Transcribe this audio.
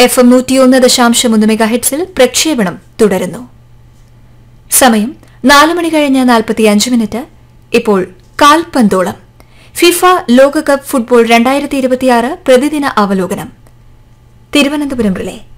FM 101.1 മെഗാഹെർട്സിൽ പ്രക്ഷേപണം തുടരുന്നു. സമയം 4 മണി കഴിഞ്ഞ് 45 മിനിറ്റ്. ഇപ്പോൾ കാൽപന്തോളം ഫിഫ ലോകകപ്പ് ഫുട്ബോൾ 2026 പ്രതിദിന അവലോകനം. തിരുവനന്തപുരം റിലേ.